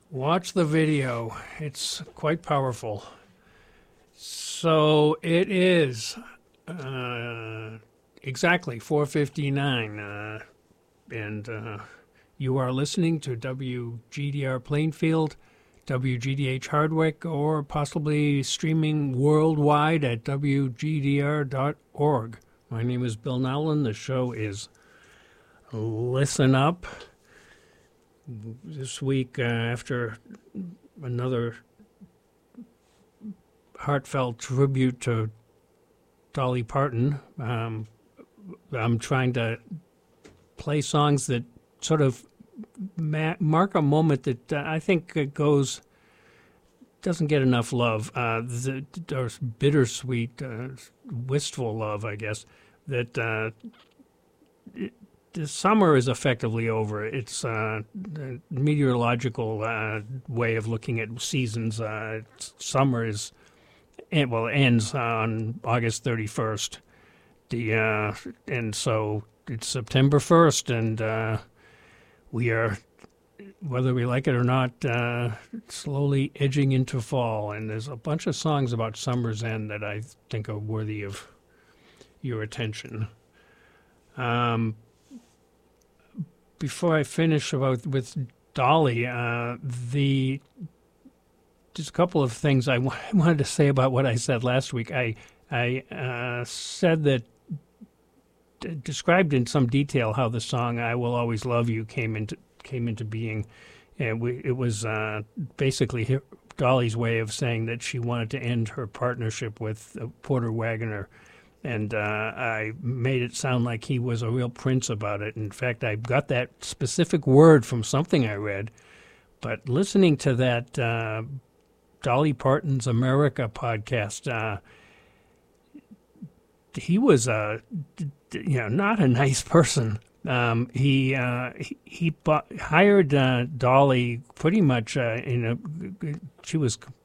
Watch the video. It's quite powerful. So it is exactly 4:59, and you are listening to WGDR Plainfield, WGDH Hardwick, or possibly streaming worldwide at WGDR.org. My name is Bill Nowlin. The show is Listen Up. This week, after another heartfelt tribute to Dolly Parton, I'm trying to play songs that sort of mark a moment that I think doesn't get enough love. There's bittersweet, wistful love, I guess, that the summer is effectively over. It's a meteorological way of looking at seasons. Summer ends on August 31st. And so it's September 1st, and we are, whether we like it or not, slowly edging into fall. And there's a bunch of songs about summer's end that I think are worthy of your attention. Before I finish with Dolly, just a couple of things I wanted to say about what I said last week. I said that, described in some detail how the song "I Will Always Love You" came into being. It was basically Dolly's way of saying that she wanted to end her partnership with Porter Wagoner. And I made it sound like he was a real prince about it. In fact, I got that specific word from something I read. But listening to that Dolly Parton's America podcast, he was not a nice person. He hired Dolly pretty much she was